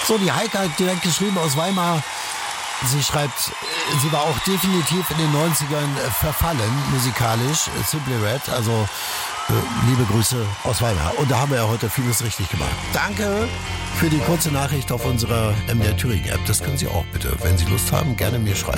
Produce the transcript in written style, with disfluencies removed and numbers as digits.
So, die Heike hat direkt geschrieben aus Weimar. Sie schreibt, sie war auch definitiv in den 90ern verfallen, musikalisch, Simply Red, also liebe Grüße aus Weimar. Und da haben wir ja heute vieles richtig gemacht. Danke für die kurze Nachricht auf unserer MDR Thüringen App. Das können Sie auch bitte, wenn Sie Lust haben, gerne mir schreiben.